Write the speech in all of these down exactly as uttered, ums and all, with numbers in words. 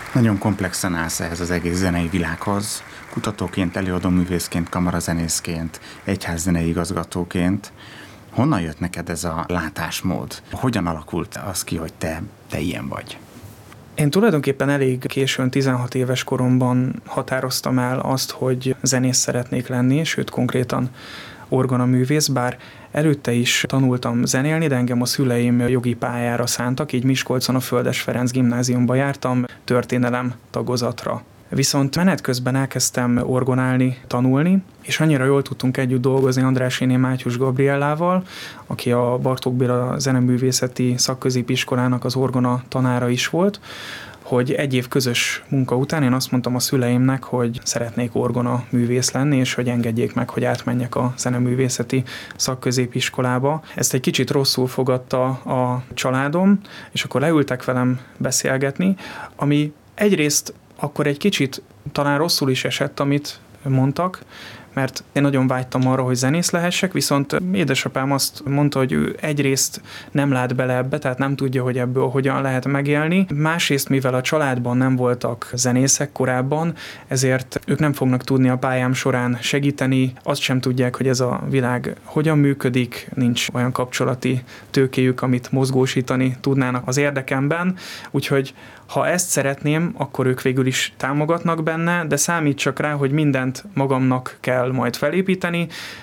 Nagyon komplexen állsz ehhez az egész zenei világhoz, kutatóként, előadóművészként, kamarazenészként, egyházzenei igazgatóként. Honnan jött neked ez a látásmód? Hogyan alakult az ki, hogy te, te ilyen vagy? Én tulajdonképpen elég későn, tizenhat éves koromban határoztam el azt, hogy zenész szeretnék lenni, sőt konkrétan orgonaművész, bár előtte is tanultam zenélni, de engem a szüleim jogi pályára szántak, így Miskolcon a Földes Ferenc gimnáziumba jártam történelem tagozatra. Viszont menet közben elkezdtem orgonálni, tanulni, és annyira jól tudtunk együtt dolgozni Andráséné Mátyus Gabriellával, aki a Bartók Béla Zeneművészeti Szakközépiskolának az orgona tanára is volt, hogy egy év közös munka után én azt mondtam a szüleimnek, hogy szeretnék orgona művész lenni, és hogy engedjék meg, hogy átmenjek a Zeneművészeti Szakközépiskolába. Ezt egy kicsit rosszul fogadta a családom, és akkor leültek velem beszélgetni, ami egyrészt akkor egy kicsit talán rosszul is esett, amit mondtak, mert én nagyon vágytam arra, hogy zenész lehessek, viszont édesapám azt mondta, hogy ő egyrészt nem lát bele ebbe, tehát nem tudja, hogy ebből hogyan lehet megélni. Másrészt, mivel a családban nem voltak zenészek korábban, ezért ők nem fognak tudni a pályám során segíteni, azt sem tudják, hogy ez a világ hogyan működik, nincs olyan kapcsolati tőkéjük, amit mozgósítani tudnának az érdekemben, úgyhogy ha ezt szeretném, akkor ők végül is támogatnak benne, de számít csak rá, hogy mindent magamnak kell majd felépíteni,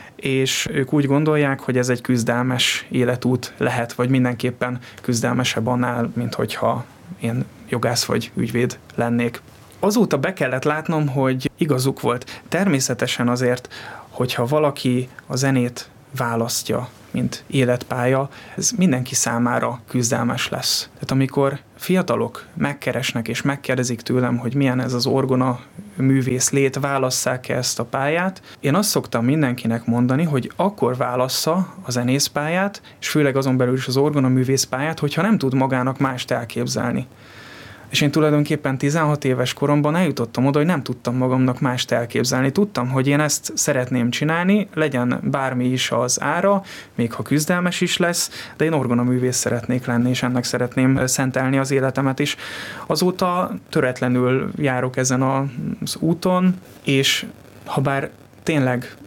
és ők úgy gondolják, hogy ez egy küzdelmes életút lehet, vagy mindenképpen küzdelmesebb annál, mint hogyha én jogász vagy ügyvéd lennék. Azóta be kellett látnom, hogy igazuk volt. Természetesen azért, hogyha valaki a zenét választja, mint életpálya, ez mindenki számára küzdelmes lesz. Tehát amikor fiatalok megkeresnek és megkérdezik tőlem, hogy milyen ez az orgona művész lét, válasszák-e ezt a pályát, én azt szoktam mindenkinek mondani, hogy akkor válassza a zenészpályát, és főleg azon belül is az orgona művész pályát, hogyha nem tud magának mást elképzelni. És én tulajdonképpen tizenhat éves koromban eljutottam oda, hogy nem tudtam magamnak mást elképzelni. Tudtam, hogy én ezt szeretném csinálni, legyen bármi is az ára, még ha küzdelmes is lesz, de én orgonaművész szeretnék lenni, és ennek szeretném szentelni az életemet is. Azóta töretlenül járok ezen az úton, és ha bár tényleg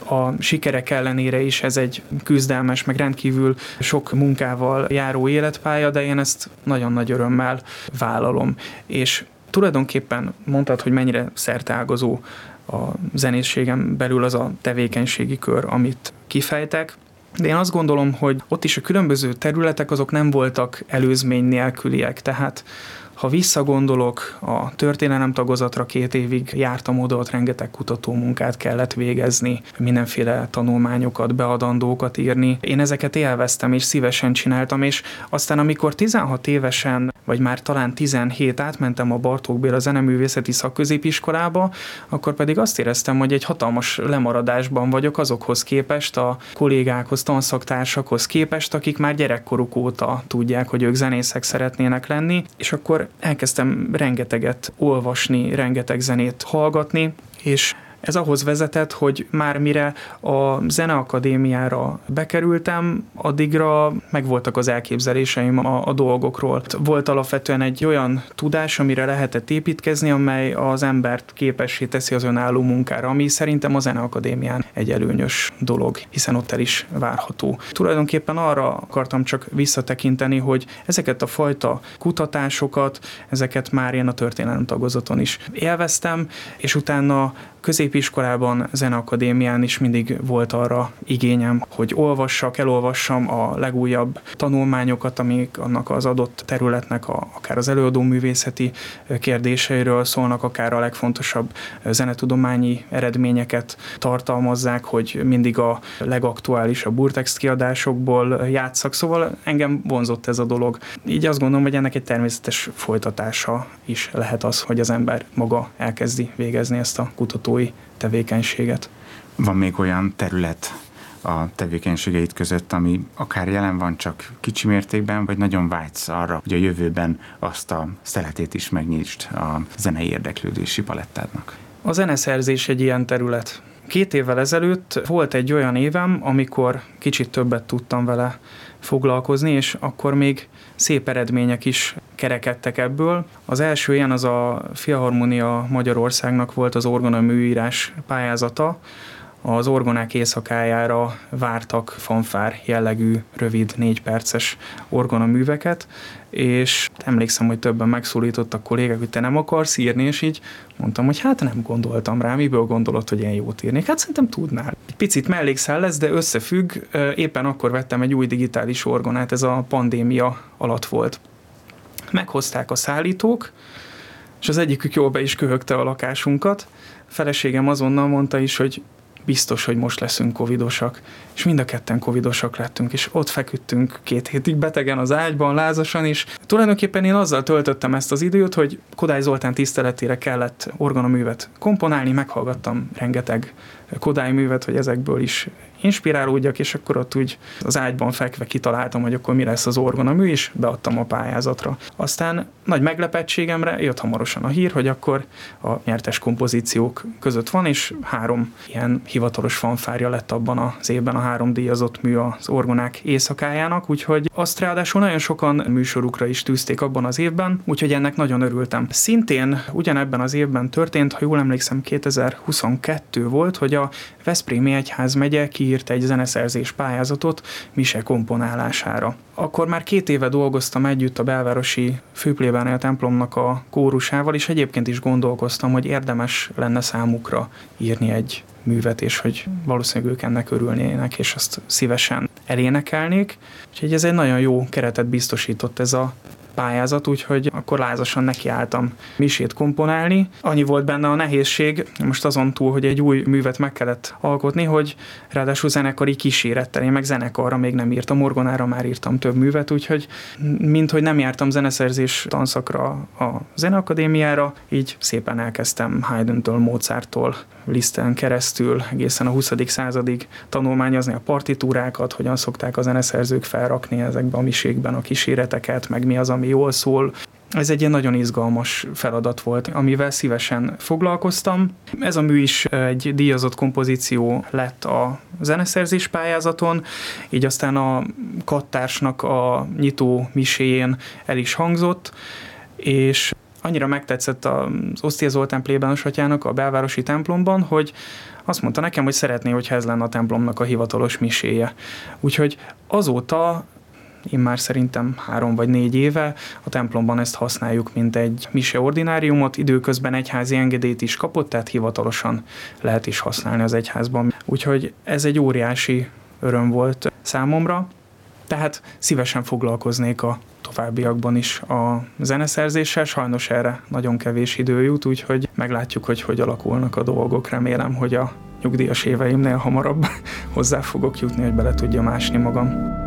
a sikerek ellenére is ez egy küzdelmes, meg rendkívül sok munkával járó életpálya, de én ezt nagyon nagy örömmel vállalom. És tulajdonképpen mondtad, hogy mennyire szerteágazó a zenészségem belül az a tevékenységi kör, amit kifejtek. De én azt gondolom, hogy ott is a különböző területek azok nem voltak előzmény nélküliek, tehát ha visszagondolok a történelem tagozatra, két évig jártam oda, ott rengeteg kutatómunkát kellett végezni, mindenféle tanulmányokat, beadandókat írni. Én ezeket élveztem és szívesen csináltam, és aztán amikor tizenhat évesen, vagy már talán tizenhét átmentem a Bartók Béla Zeneművészeti Szakközépiskolába, akkor pedig azt éreztem, hogy egy hatalmas lemaradásban vagyok azokhoz képest, a kollégákhoz, tanszaktársakhoz képest, akik már gyerekkoruk óta tudják, hogy ők zenészek szeretnének lenni, és akkor elkezdtem rengeteget olvasni, rengeteg zenét hallgatni, és ez ahhoz vezetett, hogy már mire a Zeneakadémiára bekerültem, addigra megvoltak az elképzeléseim a, a dolgokról. Volt alapvetően egy olyan tudás, amire lehetett építkezni, amely az embert képessé teszi az önálló munkára, ami szerintem a Zeneakadémián egy előnyös dolog, hiszen ott el is várható. Tulajdonképpen arra akartam csak visszatekinteni, hogy ezeket a fajta kutatásokat, ezeket már én a történelem tagozaton is élveztem, és utána középiskolában, Zeneakadémián is mindig volt arra igényem, hogy olvassak, elolvassam a legújabb tanulmányokat, amik annak az adott területnek a, akár az előadóművészeti kérdéseiről szólnak, akár a legfontosabb zenetudományi eredményeket tartalmazzák, hogy mindig a legaktuálisabb urtext kiadásokból játsszak, szóval engem vonzott ez a dolog. Így azt gondolom, hogy ennek egy természetes folytatása is lehet az, hogy az ember maga elkezdi végezni ezt a kutatói tevékenységet. Van még olyan terület a tevékenységeid között, ami akár jelen van, csak kicsi mértékben, vagy nagyon vágysz arra, hogy a jövőben azt a szeletét is megnyisd a zenei érdeklődési palettádnak? A zeneszerzés egy ilyen terület. Két évvel ezelőtt volt egy olyan évem, amikor kicsit többet tudtam vele foglalkozni, és akkor még szép eredmények is kerekedtek ebből. Az első ilyen az a Filharmonia Magyarországnak volt az orgona műírás pályázata. Az orgonák éjszakájára vártak fanfár jellegű, rövid, négy perces orgonaműveket, és emlékszem, hogy többen megszólítottak kollégák, hogy te nem akarsz írni, és így mondtam, hogy hát nem gondoltam rá, miből gondolod, hogy én jót írnék? Hát szerintem tudnál. Egy picit mellékszál lesz, de összefügg, éppen akkor vettem egy új digitális orgonát, ez a pandémia alatt volt. Meghozták a szállítók, és az egyikük jól be is köhögte a lakásunkat. A feleségem azonnal mondta is, hogy biztos, hogy most leszünk covidosak. És mind a ketten covidosak lettünk, és ott feküdtünk két hétig betegen az ágyban, lázasan is. Tulajdonképpen én azzal töltöttem ezt az időt, hogy Kodály Zoltán tiszteletére kellett orgonaművet komponálni, meghallgattam rengeteg Kodály művet, hogy ezekből is inspirálódjak, és akkor ott úgy az ágyban fekve kitaláltam, hogy akkor mi lesz az orgonamű, és beadtam a pályázatra. Aztán nagy meglepettségemre jött hamarosan a hír, hogy akkor a nyertes kompozíciók között van, és három ilyen hivatalos fanfárja lett abban az évben a három díjazott mű az orgonák éjszakájának, úgyhogy azt ráadásul nagyon sokan műsorukra is tűzték abban az évben, úgyhogy ennek nagyon örültem. Szintén ugyanebben az évben történt, ha jól emlékszem, kétezer-huszonkettő volt, hogy a Veszprémi Egyházmegye kiírt egy zeneszerzés pályázatot mise komponálására. Akkor már két éve dolgoztam együtt a belvárosi főplébánél templomnak a kórusával, és egyébként is gondolkoztam, hogy érdemes lenne számukra írni egy művet, és hogy valószínűleg ők ennek örülnének, és azt szívesen elénekelnék. Úgyhogy ez egy nagyon jó keretet biztosított ez a pályázat, úgyhogy akkor lázasan nekiálltam misét komponálni. Annyi volt benne a nehézség, most azon túl, hogy egy új művet meg kellett alkotni, hogy ráadásul zenekari kísérettel, én meg zenekarra még nem írtam, orgonára már írtam több művet, úgyhogy minthogy nem jártam zeneszerzés tanszakra a Zeneakadémiára, így szépen elkezdtem Haydntől, Mozarttól, Liszten keresztül egészen a huszadik századig tanulmányozni a partitúrákat, hogyan szokták a zeneszerzők felrakni ezekben a misékben a kíséreteket, meg mi az, ami jól szól. Ez egy ilyen nagyon izgalmas feladat volt, amivel szívesen foglalkoztam. Ez a mű is egy díjazott kompozíció lett a zeneszerzés pályázaton, így aztán a Kattársnak a nyitó miséjén el is hangzott, és annyira megtetszett az Osztia Zoltán plébános atyának a belvárosi templomban, hogy azt mondta nekem, hogy szeretné, hogyha ez lenne a templomnak a hivatalos miséje. Úgyhogy azóta, én már szerintem három vagy négy éve a templomban ezt használjuk, mint egy mise ordináriumot, időközben egyházi engedélyt is kapott, tehát hivatalosan lehet is használni az egyházban. Úgyhogy ez egy óriási öröm volt számomra, tehát szívesen foglalkoznék a továbbiakban is a zeneszerzéssel, sajnos erre nagyon kevés idő jut, úgyhogy meglátjuk, hogy hogy alakulnak a dolgok. Remélem, hogy a nyugdíjas éveimnél hamarabb hozzá fogok jutni, hogy bele tudjam ásni magam.